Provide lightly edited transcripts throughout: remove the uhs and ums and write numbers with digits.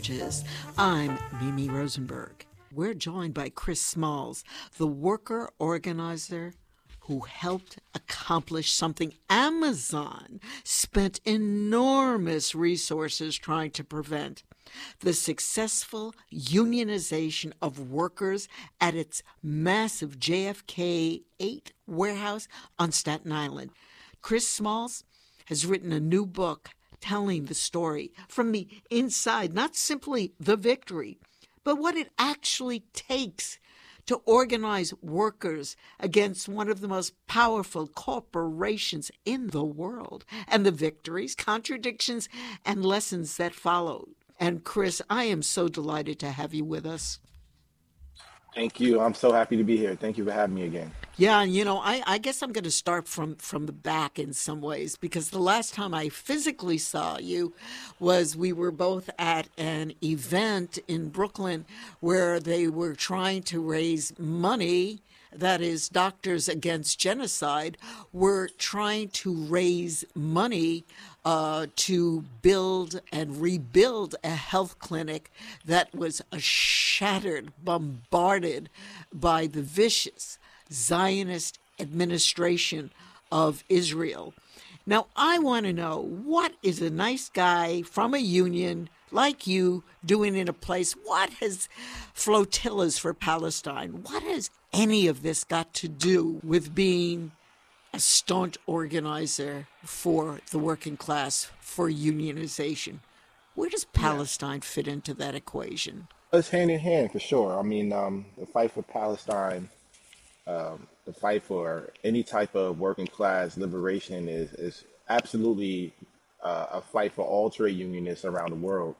Beverages. I'm Mimi Rosenberg. We're joined by Chris Smalls, the worker organizer who helped accomplish something Amazon spent enormous resources trying to prevent: the successful unionization of workers at its massive JFK 8 warehouse on Staten Island. Chris Smalls has written a new book telling the story from the inside, not simply the victory, but what it actually takes to organize workers against one of the most powerful corporations in the world, and the victories, contradictions, and lessons that followed. And Chris, I am so delighted to have you with us. Thank you. I'm so happy to be here. Thank you for having me again. Yeah, and I guess I'm going to start from the back in some ways, because the last time I physically saw you was we were both at an event in Brooklyn where they were trying to raise money. That is, Doctors Against Genocide were trying to raise money to build and rebuild a health clinic that was shattered, bombarded by the vicious Zionist administration of Israel. Now, I want to know, what is a nice guy from a union like you doing in a place? What has Flotillas for Palestine? What has any of this got to do with being a staunch organizer for the working class, for unionization? Where does Palestine fit into that equation? It's hand in hand for sure. I mean, the fight for Palestine, the fight for any type of working class liberation is absolutely a fight for all trade unionists around the world.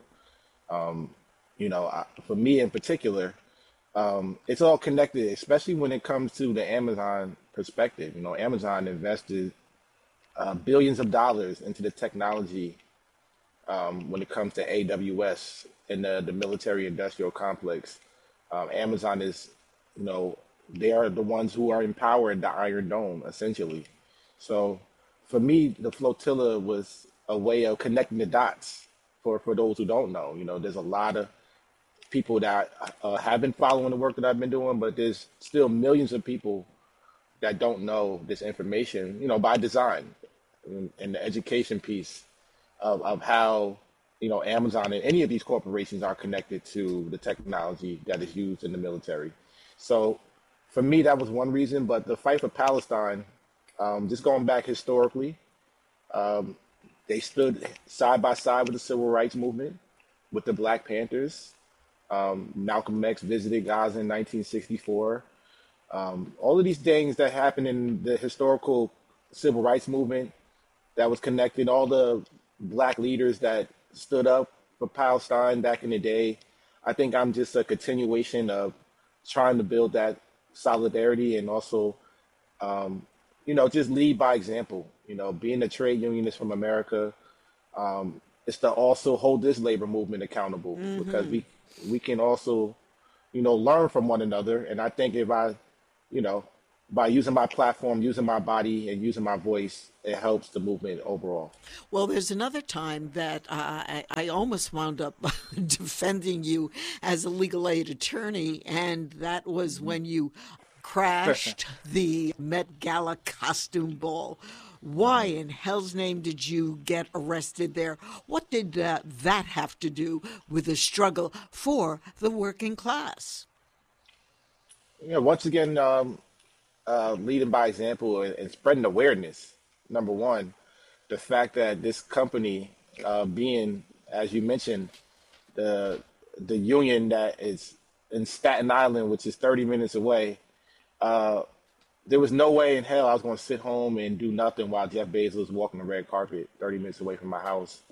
For me in particular, it's all connected, especially when it comes to the Amazon perspective. You know, Amazon invested billions of dollars into the technology when it comes to AWS and the military industrial complex. Amazon is, they are the ones who are empowering the Iron Dome, essentially. So for me, the flotilla was a way of connecting the dots for those who don't know. You know, there's a lot of people that have been following the work that I've been doing, but there's still millions of people that don't know this information, by design, and the education piece of how, Amazon and any of these corporations are connected to the technology that is used in the military. So for me, that was one reason. But the fight for Palestine, just going back historically, they stood side by side with the civil rights movement, with the Black Panthers. Malcolm X visited Gaza in 1964. All of these things that happened in the historical civil rights movement that was connected, all the Black leaders that stood up for Palestine back in the day. I think I'm just a continuation of trying to build that solidarity, and also, just lead by example. Being a trade unionist from America, is to also hold this labor movement accountable, because we can also, learn from one another. And I think if I, by using my platform, using my body, and using my voice, it helps the movement overall. Well, there's another time that I almost wound up defending you as a legal aid attorney, and that was when you crashed the Met Gala costume ball. Why in hell's name did you get arrested there? What did that have to do with the struggle for the working class? Yeah, once again, leading by example, and spreading awareness. Number one, the fact that this company, being, as you mentioned, the union that is in Staten Island, which is 30 minutes away, there was no way in hell I was going to sit home and do nothing while Jeff Bezos was walking the red carpet 30 minutes away from my house.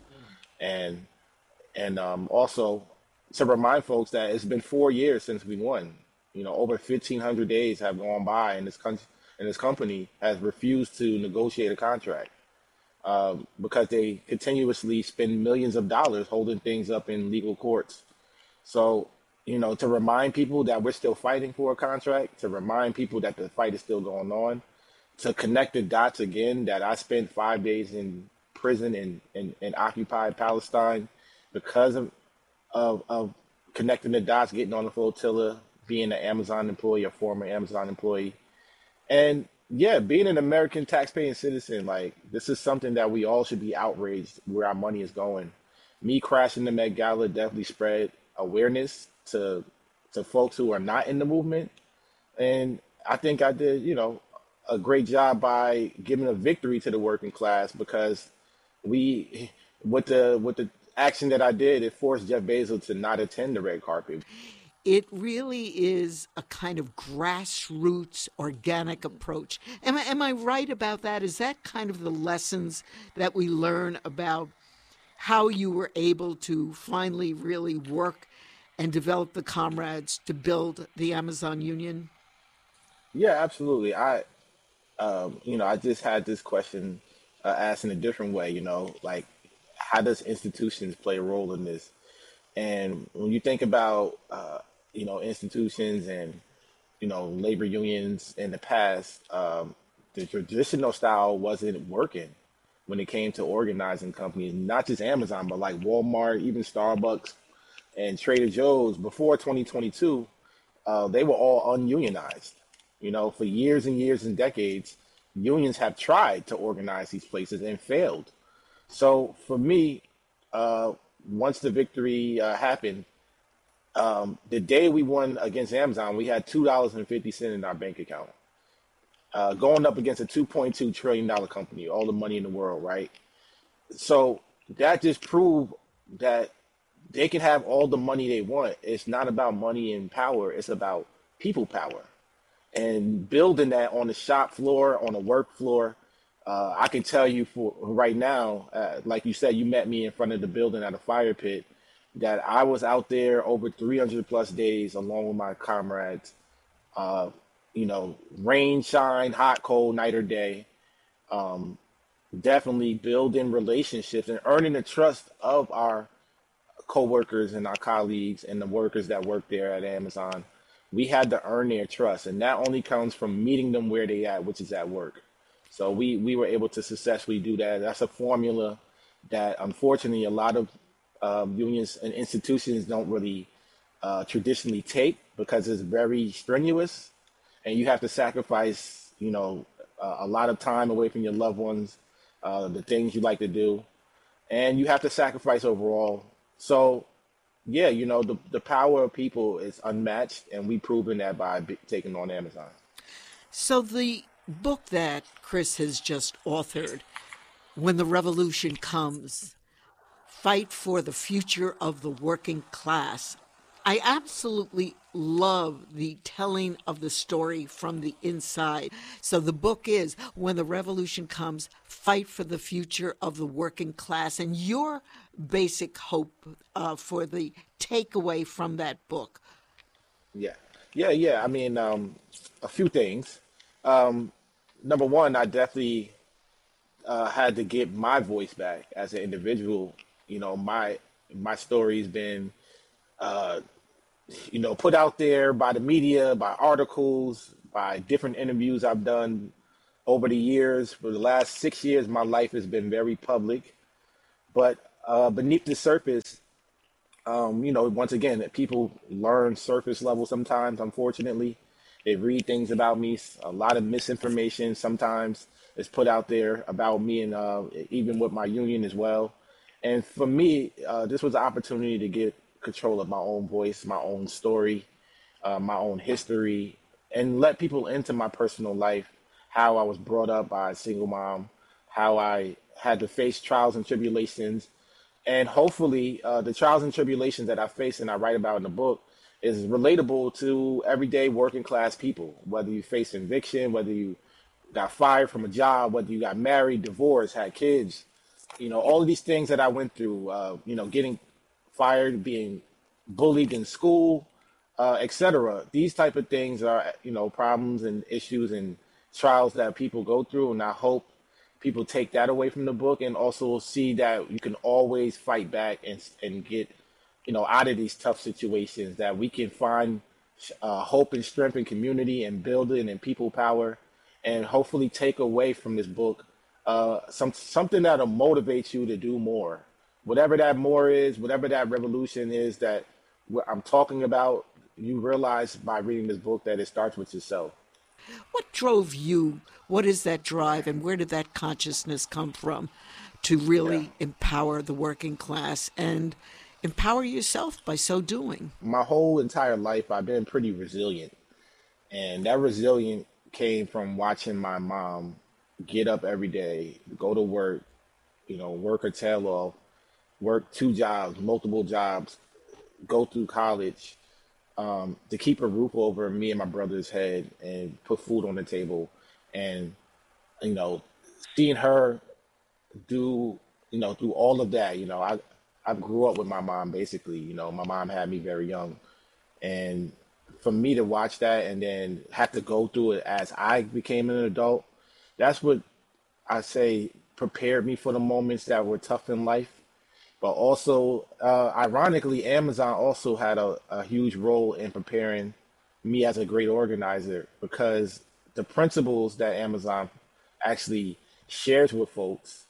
And also to remind folks that it's been 4 years since we won. Over 1,500 days have gone by, and this company has refused to negotiate a contract because they continuously spend millions of dollars holding things up in legal courts. So, to remind people that we're still fighting for a contract, to remind people that the fight is still going on, to connect the dots again, that I spent 5 days in prison in occupied Palestine because of of connecting the dots, getting on the flotilla, being an Amazon employee, a former Amazon employee. And yeah, being an American taxpaying citizen, like this is something that we all should be outraged where our money is going. Me crashing the Met Gala definitely spread awareness to folks who are not in the movement. And I think I did, a great job by giving a victory to the working class because we with the action that I did, it forced Jeff Bezos to not attend the red carpet. It really is a kind of grassroots organic approach. Am I right about that? Is that kind of the lessons that we learn about how you were able to finally really work and develop the comrades to build the Amazon Union? Yeah, absolutely. I just had this question asked in a different way, like how does institutions play a role in this? And when you think about, institutions and, labor unions in the past, the traditional style wasn't working when it came to organizing companies, not just Amazon, but like Walmart, even Starbucks and Trader Joe's before 2022, they were all ununionized. For years and years and decades, unions have tried to organize these places and failed. So for me, uh, once the victory happened, the day we won against Amazon, we had $2.50 in our bank account, going up against a $2.2 trillion company, all the money in the world, right? So that just proved that they can have all the money they want. It's not about money and power; it's about people power and building that on the shop floor, on the work floor. I can tell you for right now, like you said, you met me in front of the building at a fire pit, that I was out there over 300 plus days along with my comrades, uh, rain, shine, hot, cold, night or day, definitely building relationships and earning the trust of our coworkers and our colleagues and the workers that work there at Amazon. We had to earn their trust, and that only comes from meeting them where they at, which is at work. So we were able to successfully do that. That's a formula that unfortunately a lot of unions and institutions don't really traditionally take because it's very strenuous, and you have to sacrifice, a lot of time away from your loved ones, the things you like to do, and you have to sacrifice overall. So yeah, the power of people is unmatched, and we've proven that by taking on Amazon. So, the book that Chris has just authored, When the Revolution Comes, Fight for the Future of the Working Class. I absolutely love the telling of the story from the inside. So the book is When the Revolution Comes, Fight for the Future of the Working Class. And your basic hope for the takeaway from that book. Yeah, yeah. I mean, a few things. Um, Number one, I definitely had to get my voice back as an individual. My story's been uh, put out there by the media, by articles, by different interviews I've done over the years. For the last 6 years, my life has been very public. But beneath the surface, once again, people learn surface level sometimes, unfortunately. They read things about me, a lot of misinformation sometimes is put out there about me and even with my union as well. And for me, this was an opportunity to get control of my own voice, my own story, my own history, and let people into my personal life, how I was brought up by a single mom, how I had to face trials and tribulations, and hopefully the trials and tribulations that I face and I write about in the book is relatable to everyday working class people, whether you face eviction, whether you got fired from a job, whether you got married, divorced, had kids, all of these things that I went through, getting fired, being bullied in school, etc. These type of things are, problems and issues and trials that people go through. And I hope people take that away from the book and also see that you can always fight back and get, out of these tough situations, that we can find hope and strength and community and building and people power, and hopefully take away from this book something that'll motivate you to do more, whatever that more is, whatever that revolution is that I'm talking about, you realize by reading this book that it starts with yourself. What drove you? What is that drive, and where did that consciousness come from to Yeah. really empower the working class and empower yourself by so doing? My whole entire life, I've been pretty resilient. And that resilience came from watching my mom get up every day, go to work, work her tail off, work two jobs, multiple jobs, go through college, to keep a roof over me and my brother's head and put food on the table. And, you know, seeing her do, through all of that, I grew up with my mom basically. My mom had me very young. And for me to watch that and then have to go through it as I became an adult, that's what I say prepared me for the moments that were tough in life. But also, ironically, Amazon also had a huge role in preparing me as a great organizer because the principles that Amazon actually shares with folks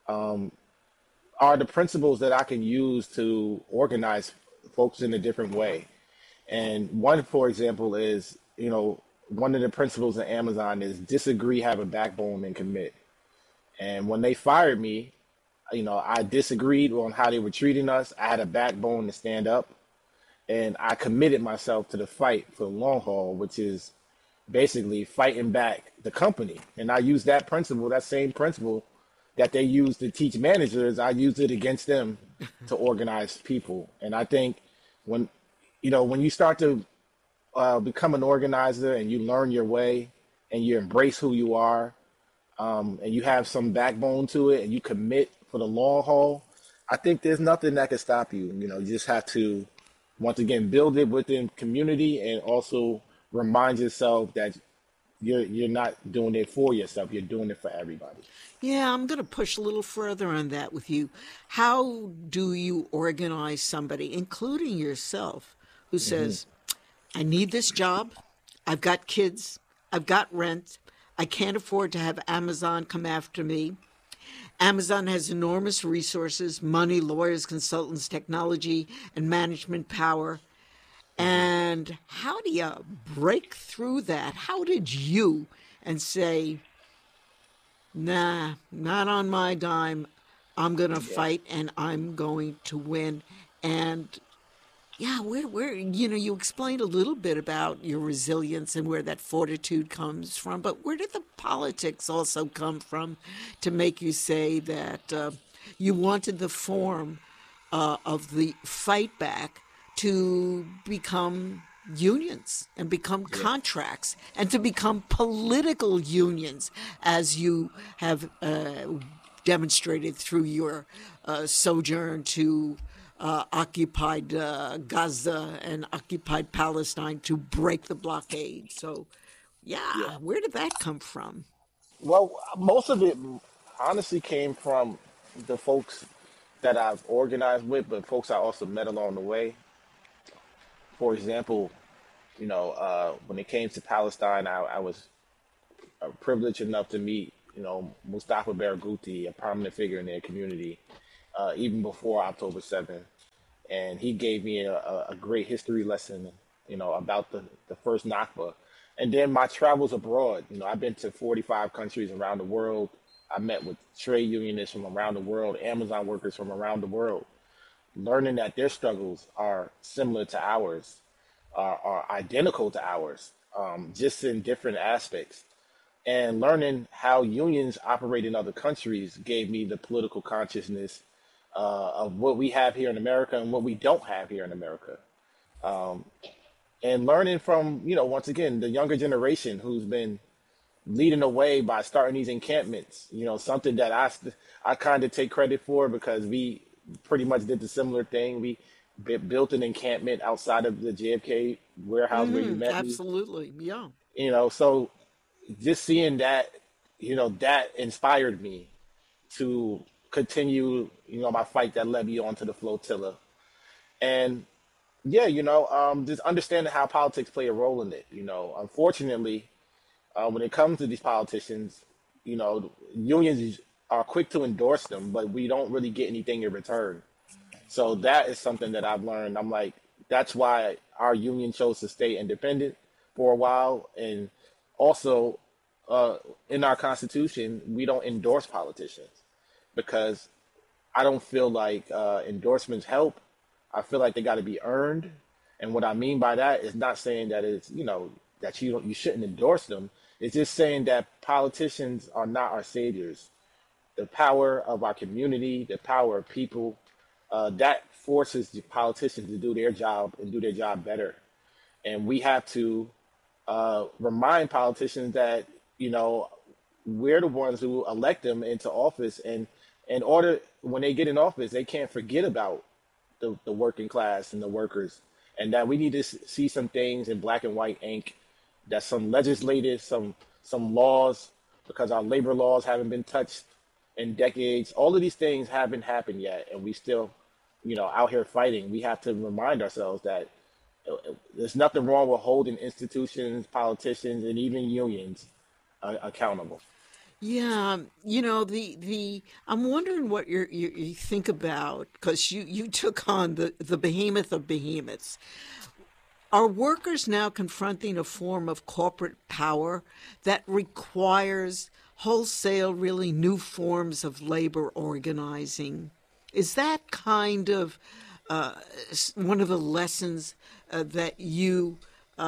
are the principles that I can use to organize folks in a different way. And one, for example, is, one of the principles in Amazon is disagree, have a backbone, and commit. And when they fired me, I disagreed on how they were treating us. I had a backbone to stand up, and I committed myself to the fight for the long haul, which is basically fighting back the company. And I use that principle, that same principle that they use to teach managers, I use it against them to organize people. And I think when, when you start to become an organizer and you learn your way and you embrace who you are, and you have some backbone to it and you commit for the long haul, I think there's nothing that can stop you. You just have to, once again, build it within community and also remind yourself that you're not doing it for yourself. You're doing it for everybody. Yeah, I'm going to push a little further on that with you. How do you organize somebody, including yourself, who says, I need this job, I've got kids, I've got rent, I can't afford to have Amazon come after me. Amazon has enormous resources, money, lawyers, consultants, technology, and management power. And how do you break through that? How did you and say, nah, not on my dime. I'm going to Yeah. fight and I'm going to win. And yeah, where you explained a little bit about your resilience and where that fortitude comes from, but where did the politics also come from to make you say that you wanted the form of the fight back to become unions and become Yeah. contracts and to become political unions, as you have demonstrated through your sojourn to occupied Gaza and occupied Palestine to break the blockade. So, yeah, Yeah. where did that come from? Well, most of it honestly came from the folks that I've organized with, but folks I also met along the way. For example, when it came to Palestine, I was privileged enough to meet, Mustafa Barghouti, a prominent figure in their community, even before October 7th. And he gave me a great history lesson, about the first Nakba. And then my travels abroad, I've been to 45 countries around the world. I met with trade unionists from around the world, Amazon workers from around the world, learning that their struggles are similar to ours, are identical to ours, just in different aspects. And learning how unions operate in other countries gave me the political consciousness of what we have here in America and what we don't have here in America. And learning from, once again, the younger generation who's been leading the way by starting these encampments, something that I kind of take credit for because we pretty much did the similar thing. We built an encampment outside of the JFK warehouse where you met me, Absolutely, yeah. so just seeing that, that inspired me to continue, my fight that led me onto the flotilla. And yeah, just understanding how politics play a role in it. Unfortunately, when it comes to these politicians, unions. are quick to endorse them, but we don't really get anything in return. So that is something that I've learned. I'm like, that's why our union chose to stay independent for a while. And also, uh, in our constitution, we don't endorse politicians because I don't feel like endorsements help. I feel like they got to be earned. And what I mean by that is not saying that it's, that you shouldn't endorse them. It's just saying that politicians are not our saviors. The power of our community, the power of people, that forces the politicians to do their job and do their job better. And we have to remind politicians that, you know, we're the ones who elect them into office. And in order, when they get in office, they can't forget about the working class and the workers. And that we need to see some things in black and white ink, that some legislative, some laws, because our labor laws haven't been touched in decades. All of these things haven't happened yet, and we still, out here fighting. We have to remind ourselves that there's nothing wrong with holding institutions, politicians, and even unions accountable. Yeah, the I'm wondering what you think about, because you took on the behemoth of behemoths. Are workers now confronting a form of corporate power that requires wholesale, really new forms of labor organizing? Is that kind of one of the lessons that you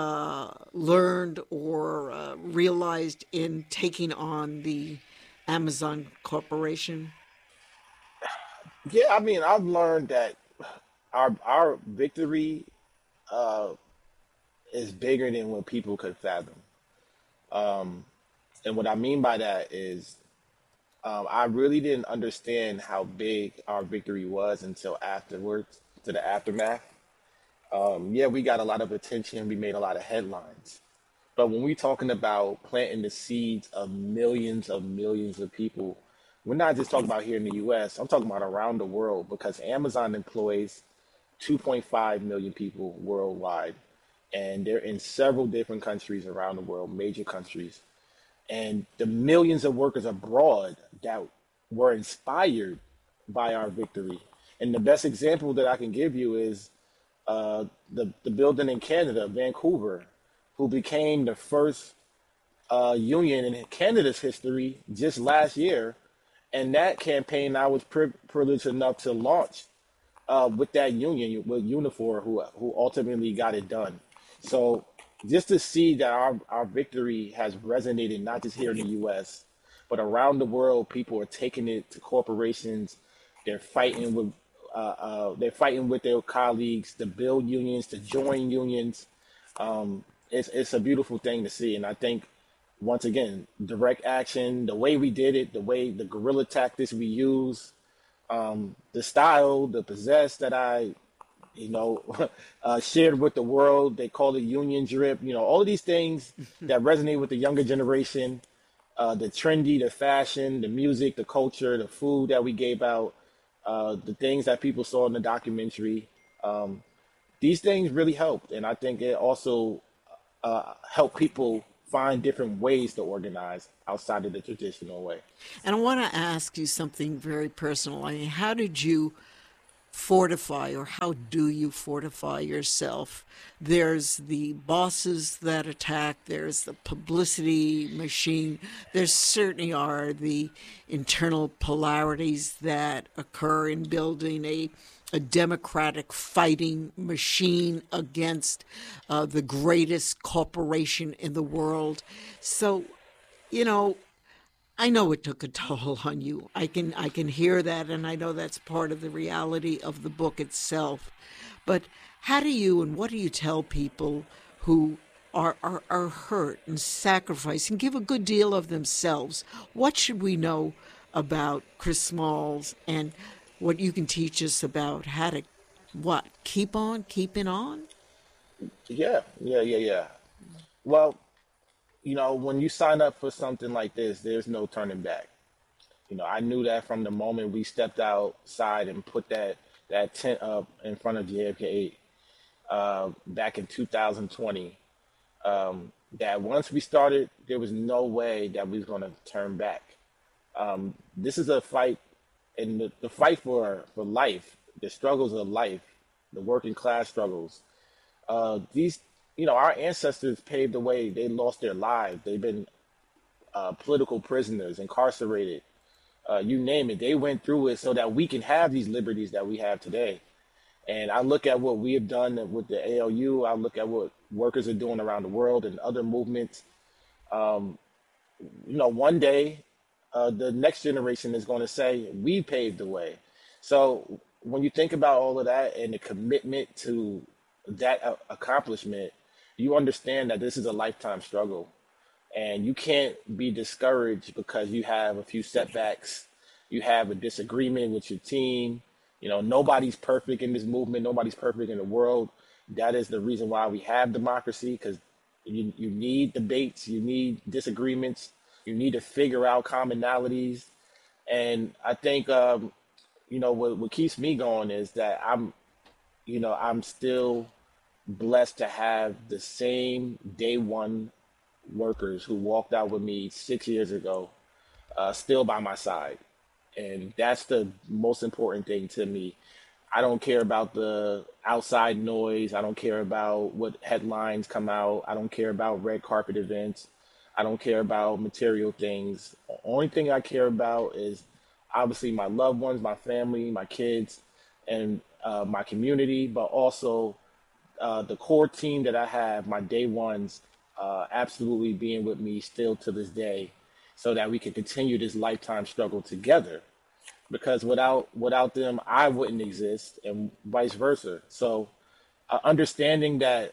learned or realized in taking on the Amazon Corporation? Yeah, I mean, I've learned that our victory uh, is bigger than what people could fathom. Um, and what I mean by that is, I really didn't understand how big our victory was until afterwards, to the aftermath. Yeah, we got a lot of attention, we made a lot of headlines. But when we're talking about planting the seeds of millions of people, we're not just talking about here in the US, I'm talking about around the world because Amazon employs 2.5 million people worldwide. And they're in several different countries around the world, major countries. And the millions of workers abroad that were inspired by our victory. And the best example that I can give you is the building in Canada, Vancouver, who became the first union in Canada's history just last year. And that campaign I was privileged enough to launch with that union, with Unifor, who ultimately got it done. So just to see that our victory has resonated not just here in the U.S. but around the world, people are taking it to corporations. They're fighting with they're fighting with their colleagues to build unions, to join unions. It's a beautiful thing to see, and I think once again, direct action, the way we did it, the way the guerrilla tactics we use, the style, the possess that I, you know, shared with the world. They call it union drip. You know, all of these things that resonate with the younger generation, the trendy, the fashion, the music, the culture, the food that we gave out, the things that people saw in the documentary. Um, these things really helped, and I think it also helped people find different ways to organize outside of the traditional way. And I want to ask you something very personal. I mean, how did you fortify, or how do you fortify yourself? There's the bosses that attack, there's the publicity machine, there certainly are the internal polarities that occur in building a democratic fighting machine against the greatest corporation in the world. So, you know, I know it took a toll on you. I can hear that, and I know that's part of the reality of the book itself. But how do you and what do you tell people who are hurt and sacrifice and give a good deal of themselves? What should we know about Chris Smalls, and what you can teach us about how to what keep on keeping on? Yeah, yeah, yeah, yeah. Well, when you sign up for something like this, there's no turning back. I knew that from the moment we stepped outside and put that tent up in front of JFK back in 2020. That once we started, there was no way that we was going to turn back. This is a fight, and the fight for life, the struggles of life, the working class struggles. These, our ancestors paved the way. They lost their lives. They've been political prisoners, incarcerated, you name it. They went through it so that we can have these liberties that we have today. And I look at what we have done with the ALU. I look at what workers are doing around the world and other movements. One day, the next generation is going to say, we paved the way. So when you think about all of that and the commitment to that accomplishment, you understand that this is a lifetime struggle. And you can't be discouraged because you have a few setbacks, you have a disagreement with your team. Nobody's perfect in this movement, nobody's perfect in the world. That is the reason why we have democracy, because you need debates, you need disagreements, you need to figure out commonalities. And I think what keeps me going is that I'm still blessed to have the same day one workers who walked out with me 6 years ago, still by my side. And that's the most important thing to me. I don't care about the outside noise. I don't care about what headlines come out. I don't care about red carpet events. I don't care about material things. The only thing I care about is obviously my loved ones, my family, my kids, and my community, but also the core team that I have, my day ones, absolutely being with me still to this day, so that we can continue this lifetime struggle together. Because without them, I wouldn't exist, and vice versa. So, understanding that,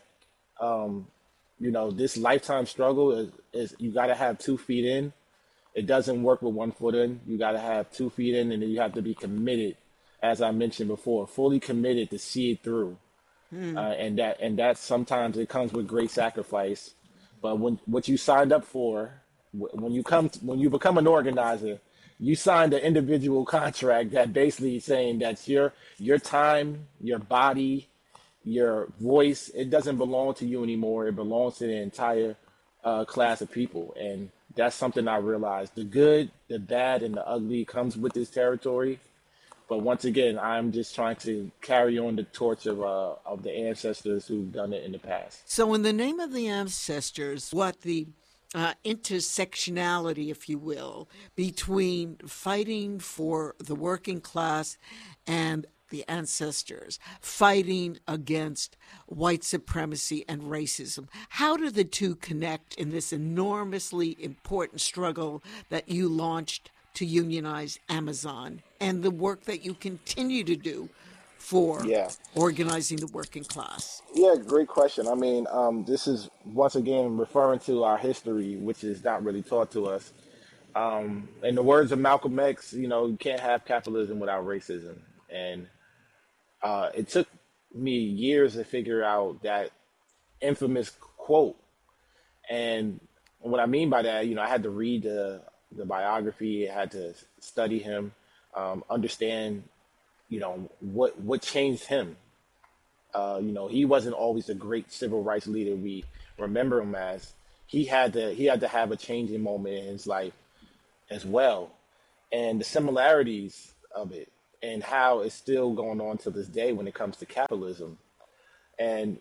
this lifetime struggle is you got to have 2 feet in. It doesn't work with 1 foot in. You got to have 2 feet in, and then you have to be committed, as I mentioned before, fully committed to see it through. And that sometimes it comes with great sacrifice. But when what you signed up for, when you become an organizer, you signed an individual contract that basically saying that's your time, your body, your voice. It doesn't belong to you anymore. It belongs to the entire class of people. And that's something I realized. The good, the bad, and the ugly comes with this territory. But once again, I'm just trying to carry on the torch of the ancestors who've done it in the past. So, in the name of the ancestors, what the intersectionality, if you will, between fighting for the working class and the ancestors, fighting against white supremacy and racism. How do the two connect in this enormously important struggle that you launched to unionize Amazon and the work that you continue to do for Yeah. organizing the working class? Yeah, great question. I mean, this is once again referring to our history, which is not really taught to us. In the words of Malcolm X, you can't have capitalism without racism. And it took me years to figure out that infamous quote. And what I mean by that, I had to read the biography, I had to study him, understand, what changed him. He wasn't always the great civil rights leader we remember him as. He had to have a changing moment in his life as well, and the similarities of it, and how it's still going on to this day when it comes to capitalism. And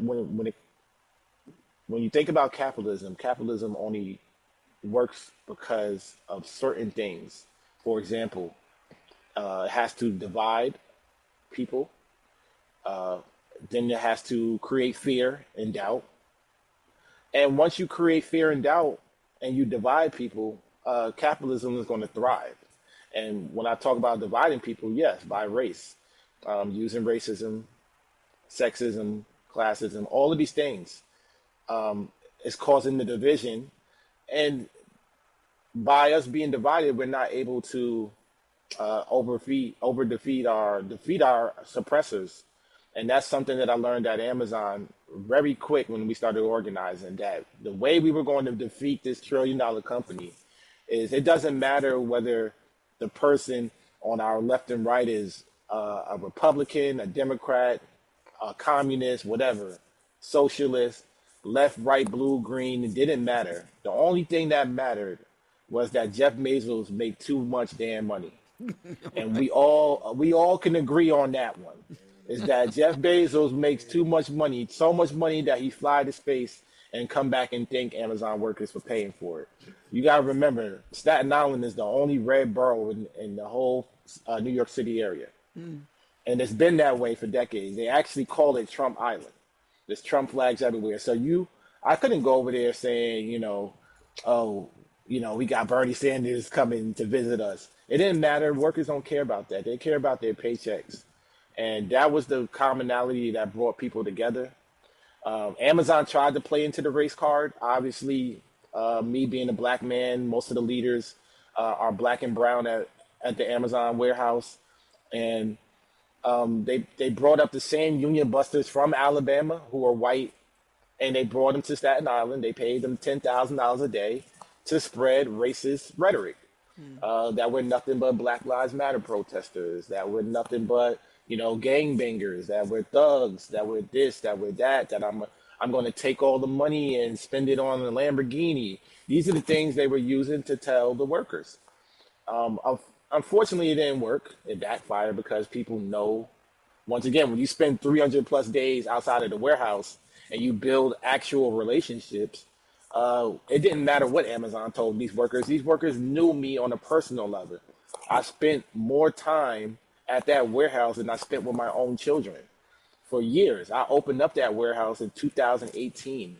when you think about capitalism, capitalism only works because of certain things. For example, it has to divide people. Uh, then it has to create fear and doubt. And once you create fear and doubt and you divide people, capitalism is going to thrive. And when I talk about dividing people, yes, by race, using racism, sexism, classism, all of these things is causing the division. And by us being divided, we're not able to defeat our suppressors. And that's something that I learned at Amazon very quick when we started organizing, that the way we were going to defeat this $1 trillion company is it doesn't matter whether the person on our left and right is a Republican, a Democrat, a communist, whatever, socialist, left, right, blue, green. It didn't matter. The only thing that mattered was that Jeff Bezos make too much damn money. And we all can agree on that one. Is that Jeff Bezos makes too much money, so much money that he fly to space and come back and thank Amazon workers for paying for it. You got to remember, Staten Island is the only red borough in the whole New York City area. And it's been that way for decades. They actually call it Trump Island. There's Trump flags everywhere. I couldn't go over there saying, oh, we got Bernie Sanders coming to visit us. It didn't matter. Workers don't care about that. They care about their paychecks. And that was the commonality that brought people together. Amazon tried to play into the race card. Obviously, me being a black man, most of the leaders are black and brown at the Amazon warehouse. And they brought up the same union busters from Alabama who are white, and they brought them to Staten Island. They paid them $10,000 a day to spread racist rhetoric. That were nothing but Black Lives Matter protesters, that were nothing but, gangbangers, that were thugs, that were this, that were that I'm going to take all the money and spend it on a Lamborghini. These are the things they were using to tell the workers. Unfortunately, it didn't work. It backfired because people know, once again, when you spend 300 plus days outside of the warehouse and you build actual relationships, it didn't matter what Amazon told these workers. These workers knew me on a personal level. I spent more time at that warehouse than I spent with my own children for years. I opened up that warehouse in 2018.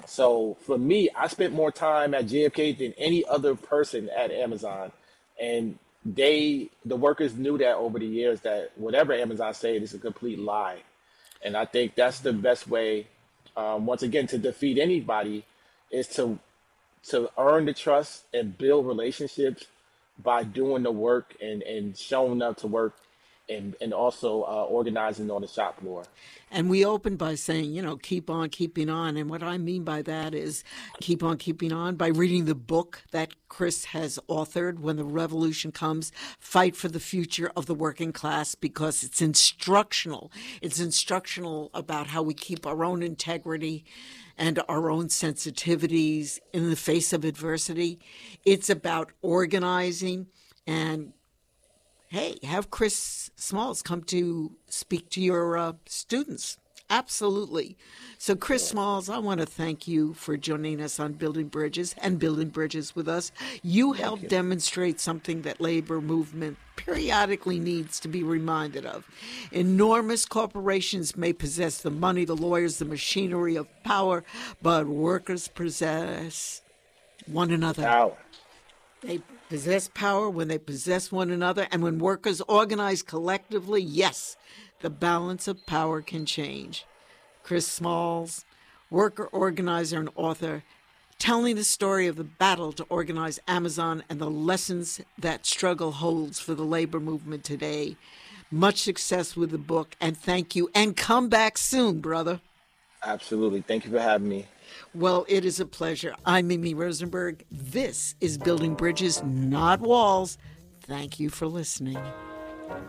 So for me, I spent more time at JFK than any other person at Amazon. And the workers knew that over the years, that whatever Amazon said is a complete lie. And I think that's the best way, once again, to defeat anybody, is to earn the trust and build relationships by doing the work and showing up to work and also organizing on the shop floor. And we opened by saying, keep on keeping on. And what I mean by that is keep on keeping on by reading the book that Chris has authored, When the Revolution Comes, Fight for the Future of the Working Class, because it's instructional. It's instructional about how we keep our own integrity and our own sensitivities in the face of adversity. It's about organizing. And hey, have Chris Smalls come to speak to your students. Absolutely. So, Chris Smalls, I want to thank you for joining us on Building Bridges and building bridges with us. You help demonstrate something that labor movement periodically needs to be reminded of. Enormous corporations may possess the money, the lawyers, the machinery of power, but workers possess one another. Power. They possess power when they possess one another, and when workers organize collectively, yes, the balance of power can change. Chris Smalls, worker organizer and author, telling the story of the battle to organize Amazon and the lessons that struggle holds for the labor movement today. Much success with the book, and thank you. And come back soon, brother. Absolutely. Thank you for having me. Well, it is a pleasure. I'm Mimi Rosenberg. This is Building Bridges, Not Walls. Thank you for listening.